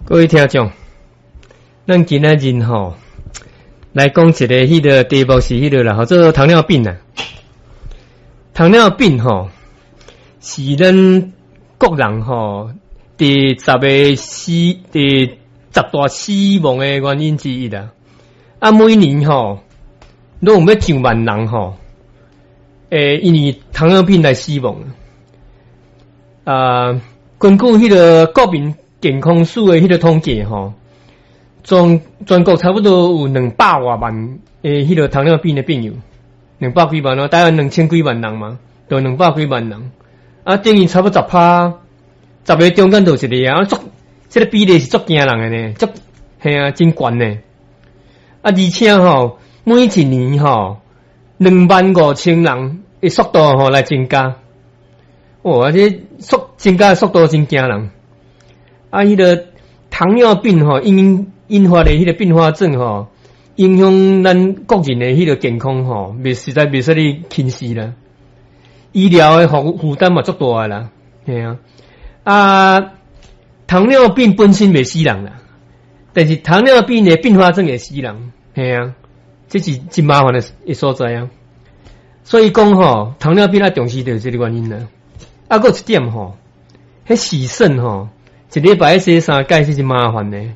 各位听众，咱今仔日吼来讲一个迄个题目是迄个啦，做糖尿病啊。糖尿病吼是咱国人吼第十大死亡的原因之一啦。啊，每年吼都有要上万人吼，因为糖尿病来死亡。根据迄个国民健康署的迄个统计吼，全国差不多有200多万迄个糖尿病的病友，200几万咯，大概2000几万人嘛，就200几万人。啊，等于差不多10%，10个中间就一个啊，这个比例是足惊人的呢，系啊，真悬呢。啊，而且吼，每一年吼，25000人的速度吼来增加，哦，这增加的速度真惊人。啊，迄个糖尿病吼，引发的迄个并发症吼，影响咱国人的迄个健康吼，实在袂使你轻视啦。医疗的负担嘛足大个啦，系啊。啊，糖尿病本身袂死人啦，但是糖尿病的并发症会死人，系啊，这是真麻烦的所在啊。所以讲吼，糖尿病要重视就是这个原因啦。啊，还有一点吼，迄洗肾吼。一礼拜洗3届是真麻烦的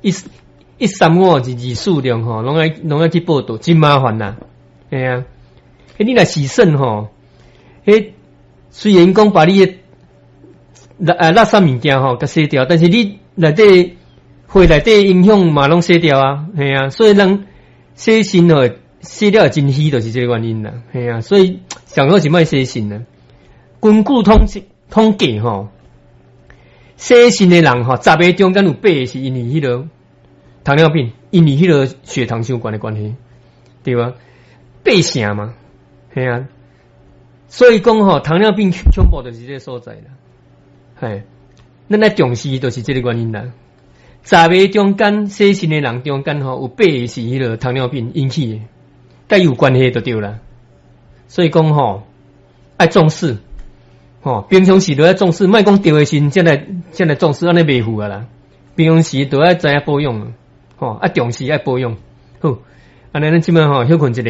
，135量吼，拢爱去报道，真麻烦啦。系啊，你若洗肾吼，虽然讲把你垃圾物件吼甲洗掉，但是你内底肺内底影响嘛拢洗掉啊，系啊，所以人洗肾吼洗了真虚，就是这个原因啦，系啊，所以上好是莫洗肾啦。根据统计吼。洗肾的人吼，10个中间有8个是因为迄个糖尿病，因为迄个血糖相关的关系，对吧？8成嘛，系啊。所以讲吼，糖尿病恐怖就是这个所在啦，系。咱来重视就是这个原因啦。10个中间洗肾的人中间吼有8个是迄个糖尿病引起的，甲有关系就对啦。所以讲吼，爱重视。哦，平常时都要重视，莫讲掉的心，才来重视，安尼袂赴啊啦。平常时都要知影保养，吼，重视爱保养。好，安尼咱即摆吼休困一下。